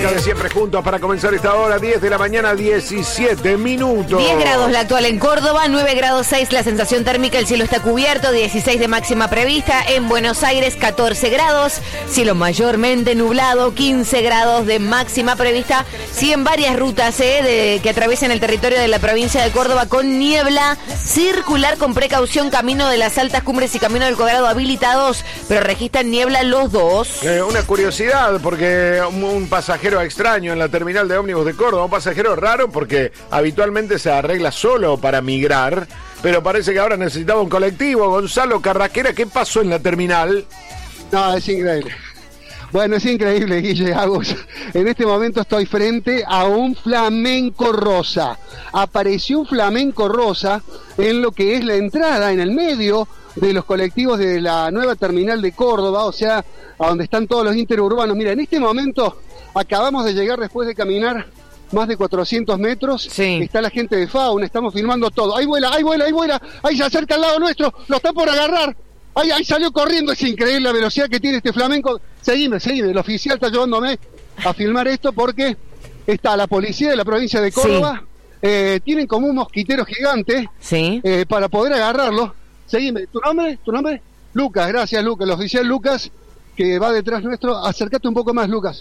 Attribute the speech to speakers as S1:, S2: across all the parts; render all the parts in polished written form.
S1: Música de siempre juntos para comenzar esta hora, 10 de la mañana, 17 minutos.
S2: 10 grados la actual en Córdoba, 9 grados 6 la sensación térmica, el cielo está cubierto, 16 de máxima prevista. En Buenos Aires, 14 grados, cielo mayormente nublado, 15 grados de máxima prevista. Sí, en varias rutas que atraviesan el territorio de la provincia de Córdoba con niebla, circular con precaución, camino de las altas cumbres y camino del Colorado habilitados, pero registran niebla los dos.
S1: Una curiosidad, porque un pasajero extraño en la terminal de ómnibus de Córdoba, un pasajero raro porque habitualmente se arregla solo para migrar, pero parece que ahora necesitaba un colectivo. Gonzalo Carraquera, ¿qué pasó en la terminal?
S3: No, es increíble. Bueno, es increíble, Guille Agus. En este momento estoy frente a un flamenco rosa. Apareció un flamenco rosa en lo que es la entrada, en el medio de los colectivos de la nueva terminal de Córdoba, o sea, a donde están todos los interurbanos. Mira, en este momento acabamos de llegar después de caminar más de 400 metros.
S2: Sí.
S3: Está la gente de Fauna, estamos filmando todo. Ahí vuela, ahí vuela, ahí vuela. Ahí se acerca al lado nuestro, lo está por agarrar. Ahí salió corriendo, es increíble la velocidad que tiene este flamenco. Seguime, el oficial está llevándome a filmar esto porque está la policía de la provincia de Córdoba. Sí. Tienen como un mosquitero gigante.
S2: Sí.
S3: Para poder agarrarlo. Seguime, ¿tu nombre? Lucas, gracias Lucas, el oficial Lucas que va detrás nuestro. Acércate un poco más, Lucas.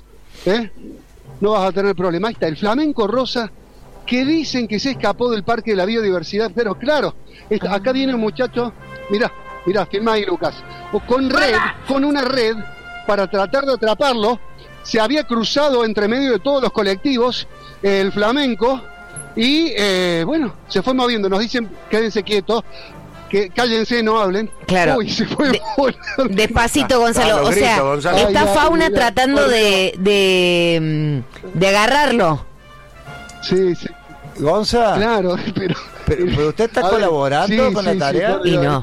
S3: No vas a tener problema. Ahí está el flamenco rosa que dicen que se escapó del Parque de la Biodiversidad, pero claro, acá viene un muchacho, mirá, filma ahí, Lucas, con una red para tratar de atraparlo. Se había cruzado entre medio de todos los colectivos el flamenco y bueno, se fue moviendo. Nos dicen quédense quietos, que cállense, no hablen.
S2: Claro.
S3: Uy, se fue
S2: despacito, Gonzalo. O sea,
S1: Gonzalo.
S2: está Fauna tratando de agarrarlo.
S3: Sí.
S4: Gonza,
S3: Claro,
S4: pero usted está colaborando con la tarea.
S2: Y no.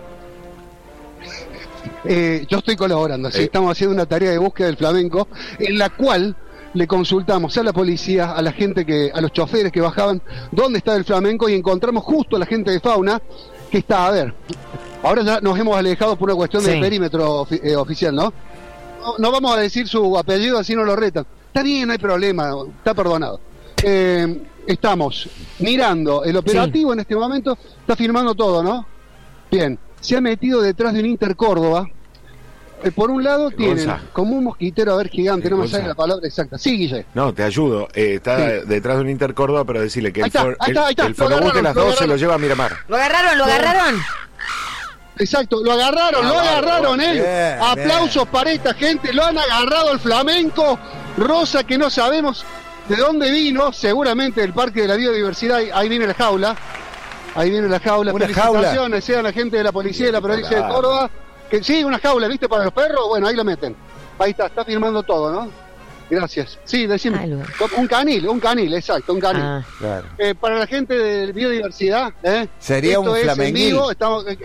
S3: Yo estoy colaborando, sí, estamos haciendo una tarea de búsqueda del flamenco, en la cual le consultamos a la policía, a la gente a los choferes que bajaban, dónde está el flamenco, y encontramos justo a la gente de Fauna, que está, a ver, ahora ya nos hemos alejado por una cuestión de perímetro oficial, ¿no? No vamos a decir su apellido, así no lo retan. Está bien, no hay problema, está perdonado. Estamos mirando el operativo en este momento, está filmando todo, ¿no? Bien, se ha metido detrás de un Intercórdoba. Por un lado tienen como un mosquitero, a ver, gigante, no me sale la palabra exacta. Sí, Guille.
S1: No, te ayudo. Está detrás de un Intercórdoba, pero decirle que
S3: ahí está.
S1: el fonobús de las 2 se lo lleva a Miramar.
S2: ¿Lo agarraron?
S3: Exacto, lo agarraron,
S4: Bien,
S3: Aplausos para esta gente, lo han agarrado el flamenco rosa, que no sabemos de dónde vino, seguramente del Parque de la Biodiversidad. Ahí viene la jaula.
S4: Una
S3: Felicitaciones
S4: jaula.
S3: sean la gente de la policía de la provincia de Córdoba. Que sí, una jaula, ¿viste? Para los perros, bueno, ahí lo meten. Ahí está filmando todo, ¿no? Gracias. Sí, decime. Un canil, exacto, un canil.
S4: Claro.
S3: Para la gente de biodiversidad,
S4: sería
S3: esto
S4: un
S3: es
S4: flamenguil.
S3: en vivo,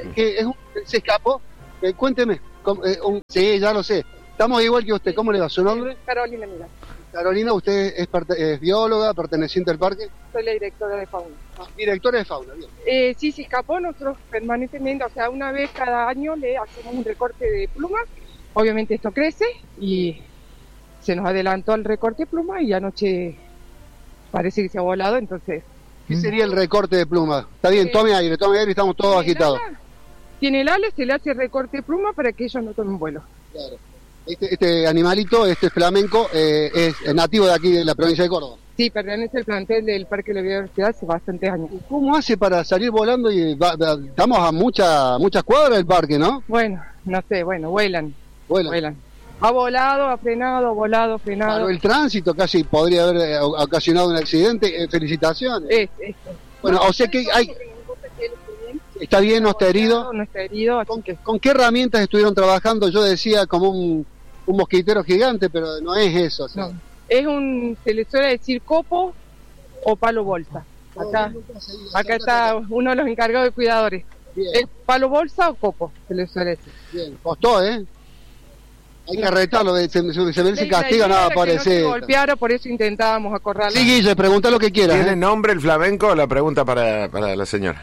S3: se escapó. Cuénteme. Sí, ya lo sé. Estamos igual que usted. ¿Cómo le va su nombre?
S5: Carolina, mira.
S3: Carolina, usted es bióloga, perteneciente al parque.
S5: Soy la directora de Fauna.
S3: Directora de Fauna, bien.
S5: Sí, se escapó. Nosotros permanentemente, o sea, una vez cada año le hacemos un recorte de plumas. Obviamente esto crece y se nos adelantó el recorte de plumas y anoche parece que se ha volado, entonces...
S3: ¿Qué sería el recorte de pluma? Está bien, tome aire y estamos todos agitados.
S5: Tiene el ala, se le hace recorte de pluma para que ellos no tomen vuelo.
S3: Claro. Este animalito, este flamenco, es nativo de aquí, de la provincia de Córdoba.
S5: Sí, pertenece al plantel del Parque de la Biodiversidad hace bastantes años.
S3: ¿Cómo hace para salir volando? Estamos a muchas cuadras del parque, ¿no?
S5: Bueno, no sé, vuelan. Ha volado, ha frenado, frenado.
S3: Claro, el tránsito casi podría haber ocasionado un accidente. Felicitaciones. Bueno, o sea que hay... ¿Está bien? ¿No está herido?
S5: No está herido.
S3: ¿Con qué herramientas estuvieron trabajando? Yo decía como un mosquitero gigante, pero no es eso. O sea.
S5: No, se le suele decir copo o palo bolsa. Acá está uno de los encargados de cuidadores.
S3: Bien.
S5: ¿Es palo bolsa o copo? Se le suele decir.
S3: Bien, costó, Hay que arrestarlo, se merece castigo, nada aparece.
S5: No golpeara, por eso intentábamos acorralarlo.
S3: Sí, Guille, pregunta lo que quieras.
S1: ¿Tiene nombre el flamenco? La pregunta para la señora.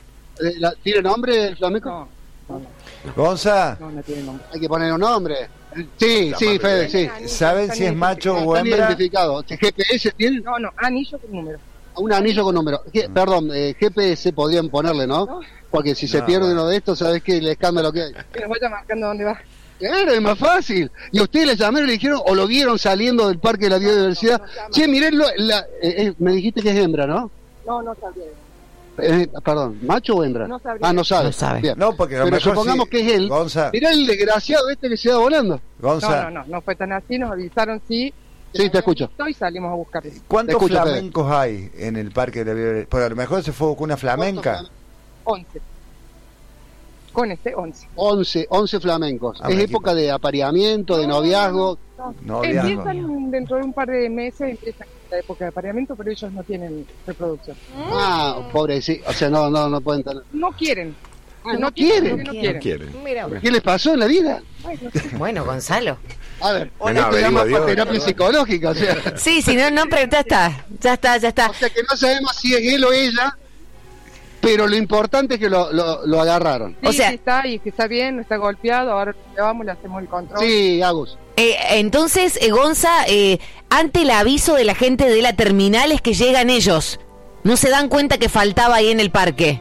S3: ¿Tiene nombre el flamenco?
S5: No.
S4: Gonza,
S5: No tiene nombre.
S3: Hay que poner un nombre. Sí, Fede, sí.
S4: ¿Saben si es macho o
S3: Están
S4: hembra?
S3: identificados. ¿GPS tienen?
S5: No, anillo con número.
S3: Un anillo con número. Perdón, GPS podrían ponerle, ¿no? Porque si se pierde uno de estos, ¿sabes qué? El escándalo que hay.
S5: Que nos vaya marcando dónde va.
S3: Claro, es más fácil. Y ustedes le llamaron y le dijeron, o lo vieron saliendo del Parque de la Biodiversidad. Che, miren, me dijiste que es hembra, ¿no?
S5: No sabía.
S3: Perdón, ¿macho o hembra?
S5: No sabría.
S3: Ah, no sabe.
S2: No sabe.
S3: Bien.
S4: No, porque a lo
S3: Pero
S4: mejor
S3: supongamos
S4: sí.
S3: que es él.
S4: Gonza,
S3: Mirá el desgraciado que se va volando.
S4: Gonza,
S5: No fue tan así, nos avisaron sí.
S3: Sí, te escucho.
S5: Y salimos a buscar.
S4: ¿cuántos
S3: Te escucho,
S4: flamencos hay en el Parque de la Biodiversidad? Porque a lo mejor se fue con una flamenca.
S5: 11. Con 11.
S3: 11 flamencos.
S4: Ah,
S3: Es
S4: me
S3: época de apareamiento, de noviazgo.
S4: Noviazgo.
S5: Empiezan dentro de un par de meses, empieza la época de apareamiento, pero ellos no tienen reproducción.
S3: Pobrecito. O sea, no pueden tener.
S5: No quieren.
S3: No quieren.
S5: No
S1: No
S5: quieren.
S1: quieren.
S2: Mira.
S3: ¿Qué les pasó en la vida?
S5: Ay, no sé.
S2: Bueno, Gonzalo.
S3: A ver,
S1: No,
S3: esto
S1: averigua
S3: llama
S1: Dios,
S3: para terapia
S1: ¿no?
S3: psicológica, o sea.
S2: Sí, si no, pero ya está.
S3: O sea que no sabemos si es él o ella, pero lo importante es que lo agarraron.
S5: Sí,
S2: O sea-
S5: sí está, y que está bien, no está golpeado, ahora le vamos, le hacemos el control.
S3: Sí, Agus.
S2: Entonces, Gonza, ante el aviso de la gente de la terminal es que llegan ellos. No se dan cuenta que faltaba ahí en el parque.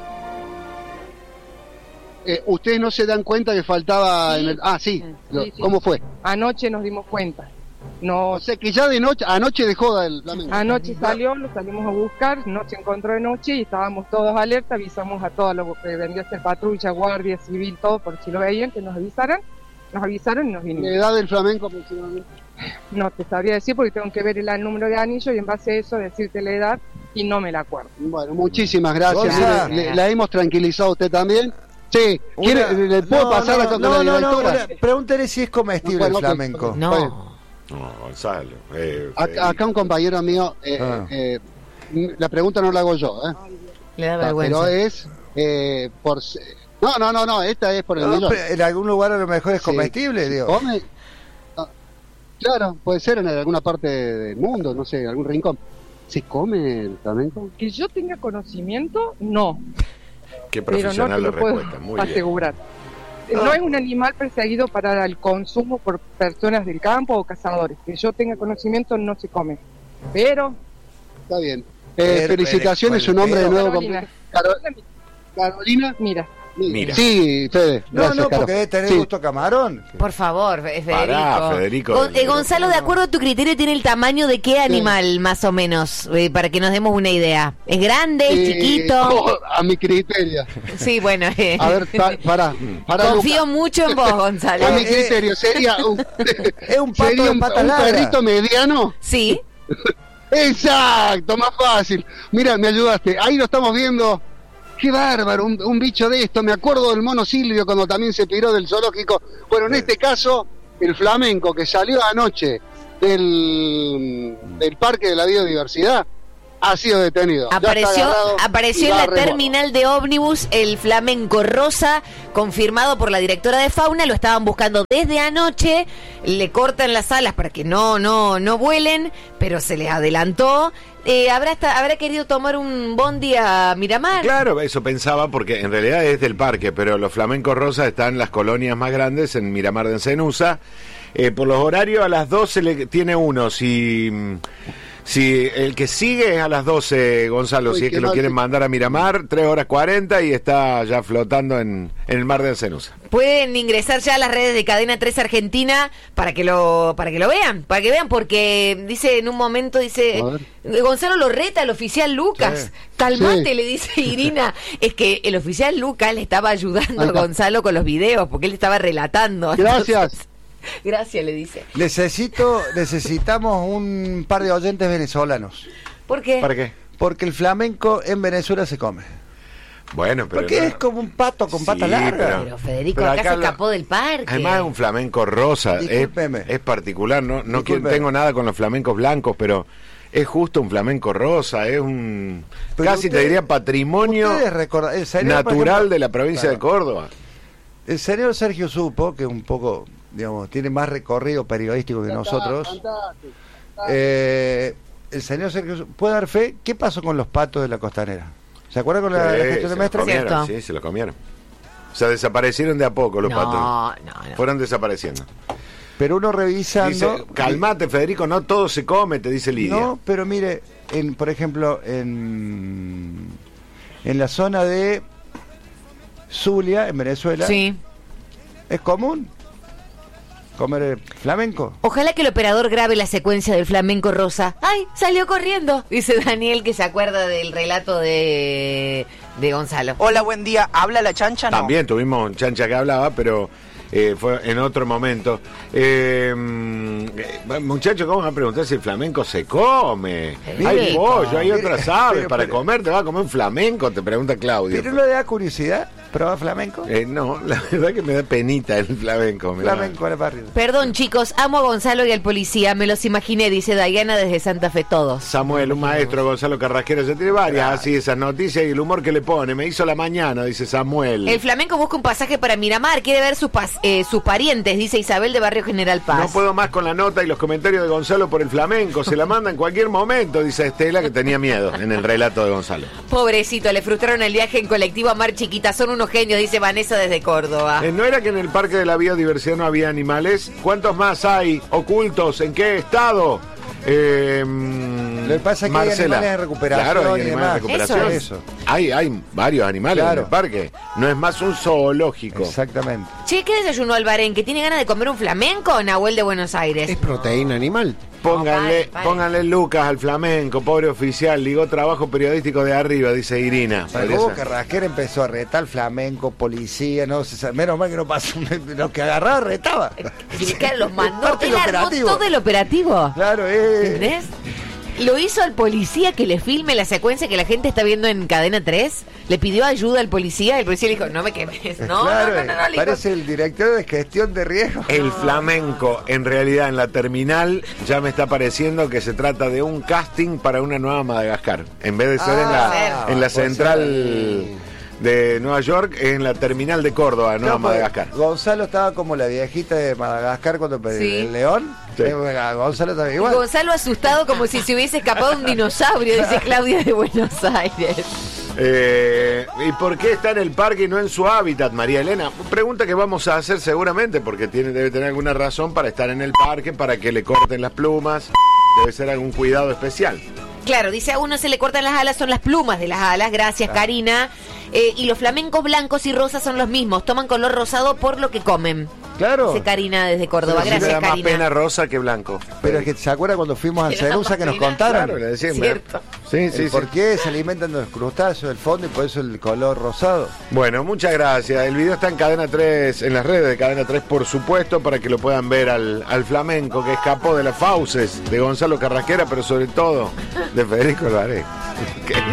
S3: Ustedes no se dan cuenta que faltaba en el...
S5: Sí,
S3: ¿Cómo fue?
S5: Anoche nos dimos cuenta.
S3: O sea que ya de noche, anoche dejó el flamenco.
S5: Anoche salió, lo salimos a buscar, no se encontró de noche y estábamos todos alerta, avisamos a todos los que vendría a ser patrulla, guardia civil, todo, por si lo veían, que nos avisaran. Nos avisaron y nos
S3: ¿La
S5: vinimos.
S3: edad del flamenco aproximadamente?
S5: No te sabría decir porque tengo que ver el número de anillo y en base a eso decirte la edad y no me la acuerdo.
S3: Bueno, muchísimas gracias.
S4: Gonza.
S3: La hemos tranquilizado a usted también. Sí, ¿le puedo pasar acá con la directora?
S4: Pregúntale si es comestible
S3: Bueno,
S4: el flamenco.
S2: No.
S1: No, Gonzalo.
S3: Acá un compañero mío, la pregunta no la hago yo,
S2: Le da
S3: pero
S2: vergüenza.
S3: es por... No, esta es por el
S4: No,
S3: millón.
S4: pero en algún lugar a lo mejor es
S3: Sí.
S4: comestible, digo.
S3: ¿Come? Ah, claro, puede ser en alguna parte del mundo, no sé, algún rincón. ¿Se come el flamenco?
S5: Que yo tenga conocimiento, no,
S1: Qué
S5: pero no te
S1: profesional de
S5: lo puedo
S1: respuesta. Muy bien.
S5: asegurar. No es un animal perseguido para el consumo por personas del campo o cazadores. Que yo tenga conocimiento, no se come. Pero
S3: Está bien.
S4: Pero,
S3: Felicitaciones,
S4: pero,
S3: su nombre de nuevo.
S5: Carolina.
S3: Carolina.
S1: Mira.
S3: Sí, Fede.
S4: No,
S3: Gracias, Caro.
S4: porque debe tener
S3: Sí.
S4: gusto
S2: Por
S4: camarón.
S2: favor, Federico.
S1: Pará, Federico.
S2: Gonzalo, de acuerdo a tu criterio, ¿tiene el tamaño de qué animal, más o menos? Para que nos demos una idea. ¿Es grande? ¿Es chiquito?
S3: A mi criterio.
S2: Sí, bueno.
S3: A ver, pará,
S2: Confío
S3: Luca.
S2: mucho en vos, Gonzalo.
S3: A mi criterio sería
S4: Es un pato
S3: sería
S4: de
S3: un
S4: pata larga.
S3: perrito mediano.
S2: Sí.
S3: Exacto, más fácil. Mira, me ayudaste. Ahí lo estamos viendo. Qué bárbaro, un bicho de esto. Me acuerdo del mono Silvio cuando también se piró del zoológico. Bueno, en este caso, el flamenco que salió anoche del Parque de la Biodiversidad ha sido detenido. Ya está agarrado
S2: Apareció
S3: y
S2: en
S3: va
S2: la
S3: a remolque.
S2: terminal de ómnibus el flamenco rosa, confirmado por la directora de fauna. Lo estaban buscando desde anoche. Le cortan las alas para que no vuelen, pero se les adelantó. ¿Habrá querido tomar un bondi a Miramar?
S1: Claro, eso pensaba porque en realidad es del parque, pero los flamencos rosas están en las colonias más grandes, en Miramar de Encenusa. Por los horarios a las 12 le tiene uno. Si el que sigue es a las 12, Gonzalo,
S3: Uy,
S1: si es
S3: qué
S1: que lo
S3: mal.
S1: quieren mandar a Miramar, 3 horas 40 y está ya flotando en el mar de Encenusa.
S2: Pueden ingresar ya a las redes de Cadena 3 Argentina para que lo vean, porque dice en un momento,
S3: A
S2: Gonzalo lo reta el oficial Lucas.
S4: Sí.
S2: Calmate,
S3: Sí.
S2: le dice Irina. Es que el oficial Lucas le estaba ayudando
S3: Ahí
S2: a
S3: está.
S2: Gonzalo con los videos, porque él estaba relatando.
S3: Gracias.
S2: Gracias, le dice.
S4: Necesitamos un par de oyentes venezolanos.
S2: ¿Por qué?
S1: ¿Para qué?
S4: Porque el flamenco en Venezuela se come.
S1: Bueno, pero
S4: Porque
S1: no-
S4: es como un pato con pata
S1: Sí,
S4: larga.
S2: Pero Federico,
S1: Pero
S2: acá
S1: acá
S2: se
S1: lo-
S2: escapó del parque.
S1: Además es un flamenco rosa,
S4: Discúlpeme.
S1: es particular, no
S4: Discúlpeme.
S1: tengo nada con los flamencos blancos, pero es justo un flamenco rosa, es un
S4: Pero
S1: casi te
S4: usted-
S1: diría patrimonio
S4: Ustedes recordan- el señor, por
S1: natural
S4: ejemplo,
S1: de la provincia
S4: claro.
S1: de Córdoba.
S4: El señor Sergio Supo, que un poco, digamos, tiene más recorrido periodístico que nosotros.
S3: Fantástico.
S4: El señor Sergio Supo, ¿puede dar fe? ¿Qué pasó con los patos de la costanera? ¿Se acuerda con la
S1: Sí,
S4: gestión de
S1: se los
S4: Mestre?
S1: comieron,
S2: Cierto.
S1: sí, se los comieron. O sea, desaparecieron de a poco los patos.
S2: No.
S1: Fueron desapareciendo.
S4: Pero uno revisando...
S1: Dice, calmate, Federico, no todo se come, te dice Lidia.
S4: No, pero mire, por ejemplo, en la zona de Zulia, en Venezuela,
S2: Sí.
S4: es común comer flamenco.
S2: Ojalá que el operador grabe la secuencia del flamenco, Rosa. ¡Ay, salió corriendo! Dice Daniel, que se acuerda del relato de Gonzalo.
S6: Hola, buen día. ¿Habla la chancha? No.
S1: También tuvimos un chancha que hablaba, pero fue en otro momento. Muchachos, ¿cómo van a preguntar si el flamenco se come? Hay pollo, hay otras aves para comer, te va a comer un flamenco, te pregunta Claudio.
S4: ¿Pero no le da curiosidad probar flamenco?
S1: No, la verdad que me da penita el flamenco.
S4: Flamenco a la parrilla.
S2: Perdón, chicos, amo a Gonzalo y al policía, me los imaginé, dice Diana desde Santa Fe, todos.
S1: Samuel, un maestro, Gonzalo Carrasquero, ya tiene varias así esas noticias y el humor que le pone. Me hizo la mañana, dice Samuel.
S2: El flamenco busca un pasaje para Miramar, quiere ver sus parientes, dice Isabel de Barrio General Paz.
S1: No puedo más con la nota y los comentarios de Gonzalo por el flamenco, se la manda en cualquier momento, dice Estela, que tenía miedo en el relato de Gonzalo.
S2: Pobrecito, le frustraron el viaje en colectivo a Mar Chiquita, son unos genios, dice Vanessa desde Córdoba.
S1: ¿No era que en el Parque de la Biodiversidad no había animales? ¿Cuántos más hay ocultos? ¿En qué estado?
S4: Lo que pasa es que
S1: Marcela.
S4: hay animales en recuperación.
S1: Claro, hay
S4: y
S1: animales en
S4: demás.
S1: recuperación.
S4: Eso.
S1: Hay varios animales en el parque. No es más un zoológico.
S4: Exactamente.
S2: Che, ¿qué desayunó Albarén? ¿Que tiene ganas de comer un flamenco? Nahuel de Buenos Aires.
S7: Es proteína animal.
S1: Pónganle Lucas al flamenco, pobre oficial, ligó trabajo periodístico de arriba, dice Irina.
S4: Hugo Carrasquera empezó a retar flamenco, policía, no se sabe, menos mal que no pasó, lo que agarraba retaba.
S2: Claro, los mandó,
S4: Parte
S2: él
S4: del
S2: armó
S4: operativo.
S2: todo el operativo.
S4: Claro,
S2: ¿Entendés? Lo hizo al policía que le filme la secuencia que la gente está viendo en Cadena 3. Le pidió ayuda al policía y el policía le dijo, no me quemes. No,
S4: claro,
S2: no, le dijo,
S4: parece el director de gestión de riesgo.
S1: El flamenco, en realidad, en la terminal, ya me está pareciendo que se trata de un casting para una nueva Madagascar. En vez de ser en la central de Nueva York, en la terminal de Córdoba, Nueva Madagascar.
S4: Gonzalo estaba como la viejita de Madagascar cuando el león.
S1: Sí.
S4: Gonzalo también igual.
S2: Gonzalo asustado como si se hubiese escapado un dinosaurio, dice Claudia de Buenos Aires.
S1: ¿Y por qué está en el parque y no en su hábitat, María Elena? Pregunta que vamos a hacer seguramente, porque debe tener alguna razón para estar en el parque, para que le corten las plumas. Debe ser algún cuidado especial.
S2: Claro, dice a uno se le cortan las alas, son las plumas de las alas, gracias Karina. Y los flamencos blancos y rosas son los mismos, toman color rosado por lo que comen.
S4: Claro.
S2: Dice Karina desde Córdoba,
S1: Pero
S2: gracias
S1: me da más
S2: Karina.
S1: pena rosa que blanco.
S4: Pero es que se acuerda cuando fuimos a
S2: Me da
S4: Cerusa
S2: más
S4: que nos
S2: pena.
S4: contaron.
S1: Claro, le decían.
S2: Cierto.
S1: Sí.
S4: ¿Por qué se alimentan de los crustáceos del fondo y por eso el color rosado?
S1: Bueno, muchas gracias. El video está en Cadena 3, en las redes de Cadena 3, por supuesto, para que lo puedan ver al flamenco que escapó de las fauces de Gonzalo Carrasquera, pero sobre todo de Federico Alvarez.